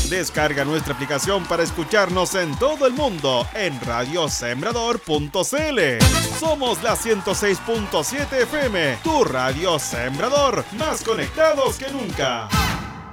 Descarga nuestra aplicación para escucharnos en todo el mundo en radiosembrador.cl. Somos la 106.7 FM, tu radio sembrador, más conectados que nunca.